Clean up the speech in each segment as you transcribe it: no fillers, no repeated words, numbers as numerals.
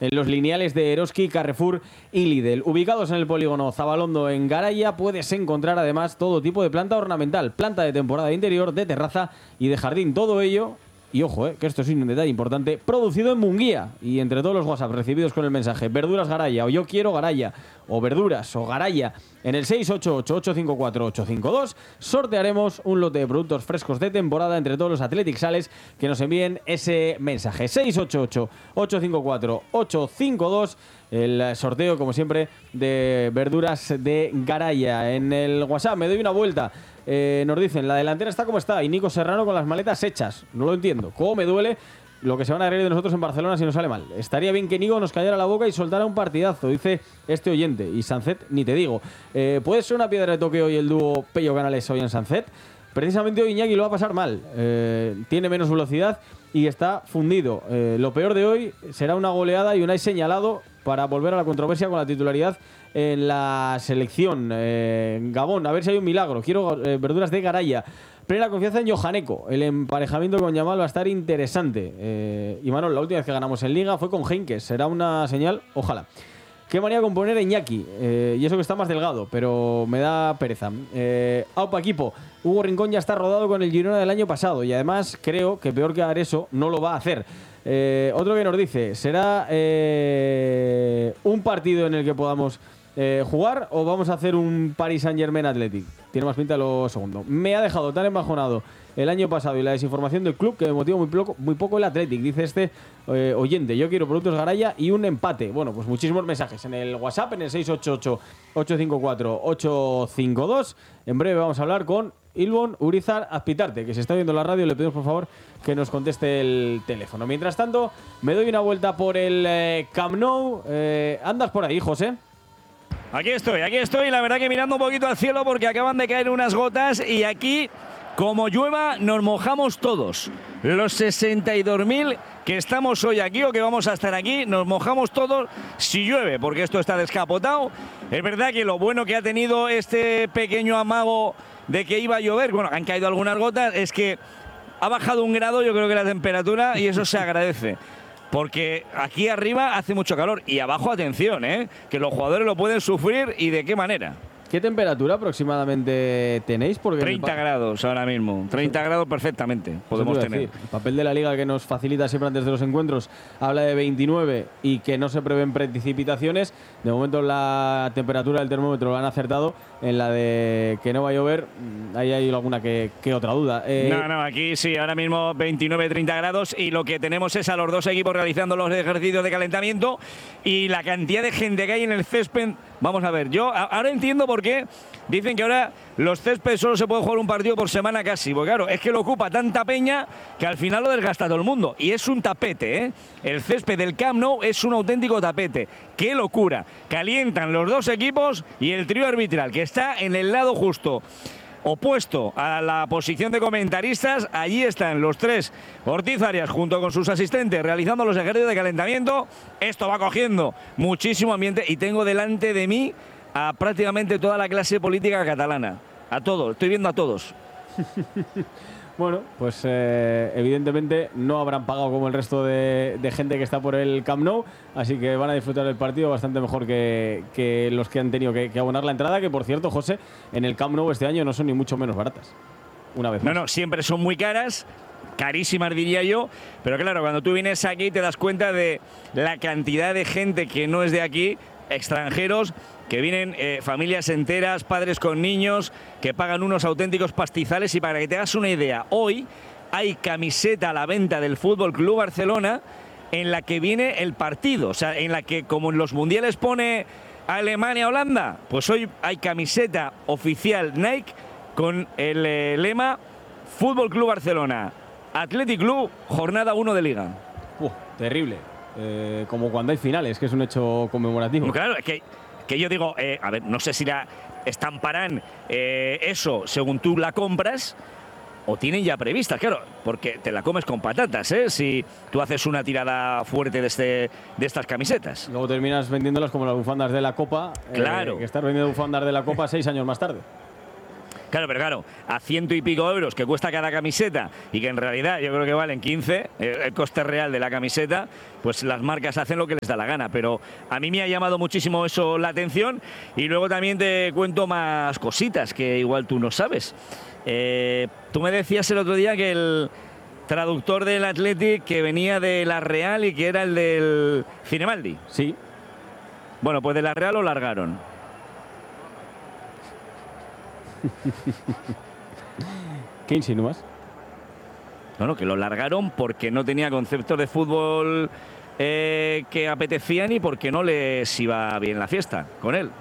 en los lineales de Eroski, Carrefour y Lidl. Ubicados en el polígono Zabalondo en Garaya, puedes encontrar además todo tipo de planta ornamental, planta de temporada interior, de terraza y de jardín. Todo ello, y ojo, que esto es un detalle importante, producido en Munguía. Y entre todos los WhatsApp recibidos con el mensaje Verduras Garaya o Yo Quiero Garaya o Verduras o Garaya en el 688-854-852 sortearemos un lote de productos frescos de temporada entre todos los Athletic Sales que nos envíen ese mensaje. 688-854-852, el sorteo, como siempre, de Verduras de Garaya. En el WhatsApp me doy una vuelta. Nos dicen, la delantera está como está y Nico Serrano con las maletas hechas. No lo entiendo. ¿Cómo me duele lo que se van a reír de nosotros en Barcelona si nos sale mal? Estaría bien que Nico nos callara la boca y soltara un partidazo, dice este oyente. Y Sancet, ni te digo. ¿Puede ser una piedra de toque hoy el dúo Pello Canales hoy en Sancet? Precisamente hoy Iñaki lo va a pasar mal. Tiene menos velocidad y está fundido. Lo peor de hoy será una goleada y un señalado para volver a la controversia con la titularidad en la selección. Gabón, a ver si hay un milagro. Quiero Verduras de Garaya. Plena confianza en Johaneko. El emparejamiento con Yamal va a estar interesante. Y Manol, la última vez que ganamos en Liga fue con Heinkes. ¿Será una señal? Ojalá. Qué manía con poner a Iñaki. Y eso que está más delgado, pero me da pereza. Aupa equipo. Hugo Rincón ya está rodado con el Girona del año pasado. Y además creo que peor que Areso no lo va a hacer. Otro que nos dice, ¿será un partido en el que podamos jugar o vamos a hacer un Paris Saint-Germain Athletic? Tiene más pinta lo segundo. Me ha dejado tan embajonado el año pasado y la desinformación del club que me motiva muy poco el Athletic, dice este oyente. Yo quiero productos Garaya y un empate. Bueno, pues muchísimos mensajes en el WhatsApp, en el 688-854-852. En breve vamos a hablar con Ilbon Urizar Azpitarte, que se está viendo en la radio. Le pedimos por favor que nos conteste el teléfono. Mientras tanto, me doy una vuelta por el Camp Nou. ¿Andas por ahí, José? Aquí estoy, la verdad que mirando un poquito al cielo porque acaban de caer unas gotas y aquí, como llueva, nos mojamos todos. Los 62.000 que estamos hoy aquí o que vamos a estar aquí, nos mojamos todos si llueve, porque esto está descapotado. Es verdad que lo bueno que ha tenido este pequeño amago de que iba a llover, bueno, han caído algunas gotas, es que ha bajado 1 grado, yo creo que la temperatura, y eso se agradece. Porque aquí arriba hace mucho calor y abajo, atención, que los jugadores lo pueden sufrir y de qué manera. ¿Qué temperatura aproximadamente tenéis? Porque 30 grados ahora mismo, 30 grados perfectamente podemos tener. El papel de la Liga que nos facilita siempre antes de los encuentros habla de 29 y que no se prevén precipitaciones. De momento la temperatura del termómetro lo han acertado. En la de que no va a llover, ahí hay alguna que otra duda. No, aquí sí, ahora mismo 29-30 grados y lo que tenemos es a los dos equipos realizando los ejercicios de calentamiento y la cantidad de gente que hay en el césped. Vamos a ver, yo ahora entiendo por qué dicen que ahora los céspedes solo se puede jugar un partido por semana casi, porque claro, es que lo ocupa tanta peña que al final lo desgasta todo el mundo. Y es un tapete, El césped del Camp Nou es un auténtico tapete. ¡Qué locura! Calientan los dos equipos y el trío arbitral, que está en el lado justo opuesto a la posición de comentaristas. Allí están los tres Ortiz Arias junto con sus asistentes realizando los ejercicios de calentamiento. Esto va cogiendo muchísimo ambiente y tengo delante de mí a prácticamente toda la clase política catalana. A todos, estoy viendo a todos. Bueno, pues evidentemente no habrán pagado como el resto de gente que está por el Camp Nou, así que van a disfrutar del partido bastante mejor que los que han tenido que abonar la entrada, que por cierto, José, en el Camp Nou este año no son ni mucho menos baratas. Una vez más. No, siempre son muy caras, carísimas diría yo, pero claro, cuando tú vienes aquí te das cuenta de la cantidad de gente que no es de aquí, extranjeros, que vienen familias enteras, padres con niños, que pagan unos auténticos pastizales. Y para que te hagas una idea, hoy hay camiseta a la venta del Fútbol Club Barcelona en la que viene el partido, o sea, en la que como en los mundiales pone Alemania-Holanda, pues hoy hay camiseta oficial Nike con el lema Fútbol Club Barcelona, Athletic Club, jornada 1 de Liga. Terrible. Como cuando hay finales, que es un hecho conmemorativo. Bueno, claro, es que yo digo, a ver, no sé si la estamparán eso según tú la compras o tienen ya previstas, claro, porque te la comes con patatas, si tú haces una tirada fuerte de estas camisetas. Luego terminas vendiéndolas como las bufandas de la Copa. Claro. Que estás vendiendo bufandas de la Copa 6 años más tarde. Claro, pero claro, a 100 y pico euros que cuesta cada camiseta y que en realidad yo creo que valen 15, el coste real de la camiseta, pues las marcas hacen lo que les da la gana. Pero a mí me ha llamado muchísimo eso la atención y luego también te cuento más cositas que igual tú no sabes. Tú me decías el otro día que el traductor del Athletic que venía de La Real y que era el del Cinemaldi. Sí. Bueno, pues de La Real lo largaron. ¿Qué insinúas? No, que lo largaron porque no tenía conceptos de fútbol que apetecían y porque no les iba bien la fiesta con él.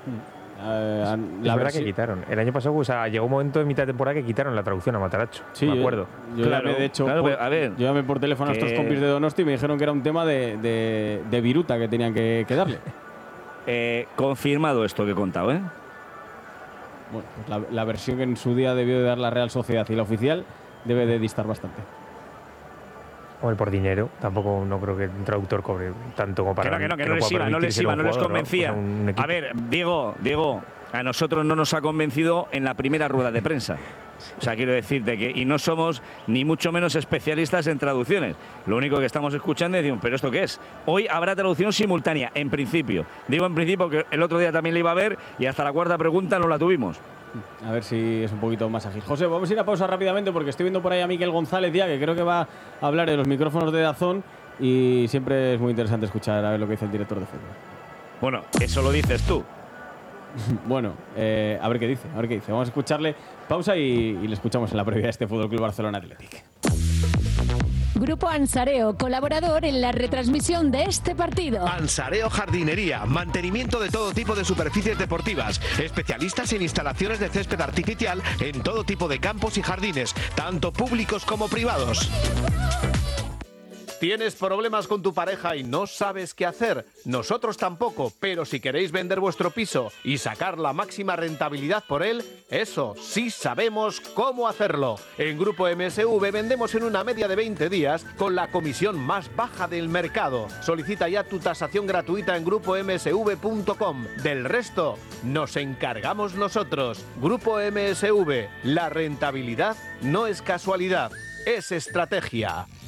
La verdad que quitaron. El año pasado llegó un momento en mitad de temporada que quitaron la traducción a Mataracho. Sí, me acuerdo. Yo llamé, de hecho, a ver, yo llamé por teléfono a estos compis de Donosti y me dijeron que era un tema de viruta que tenían que darle. Confirmado esto que he contado, ¿eh? Bueno, pues la versión que en su día debió de dar la Real Sociedad y la oficial debe de distar bastante. Hombre, por dinero, tampoco no creo que un traductor cobre tanto como para... Que no les iba, no les convencía. A ver, Diego, a nosotros no nos ha convencido en la primera rueda de prensa. O sea, quiero decirte que, y no somos ni mucho menos especialistas en traducciones. Lo único que estamos escuchando es decir, ¿pero esto qué es? Hoy habrá traducción simultánea, en principio. Digo en principio que el otro día también la iba a ver y hasta la cuarta pregunta no la tuvimos. A ver si es un poquito más ágil. José, vamos a ir a pausa rápidamente porque estoy viendo por ahí a Miquel González ya, que creo que va a hablar de los micrófonos de DAZN y siempre es muy interesante escuchar a ver lo que dice el director de fútbol. Bueno, eso lo dices tú. Bueno, a ver qué dice, Vamos a escucharle. Pausa y le escuchamos en la previa de este Fútbol Club Barcelona Athletic. Grupo Ansareo, colaborador en la retransmisión de este partido. Ansareo Jardinería, mantenimiento de todo tipo de superficies deportivas, especialistas en instalaciones de césped artificial en todo tipo de campos y jardines, tanto públicos como privados. ¿Tienes problemas con tu pareja y no sabes qué hacer? Nosotros tampoco, pero si queréis vender vuestro piso y sacar la máxima rentabilidad por él, eso sí sabemos cómo hacerlo. En Grupo MSV vendemos en una media de 20 días con la comisión más baja del mercado. Solicita ya tu tasación gratuita en grupomsv.com. Del resto, nos encargamos nosotros. Grupo MSV, la rentabilidad no es casualidad, es estrategia.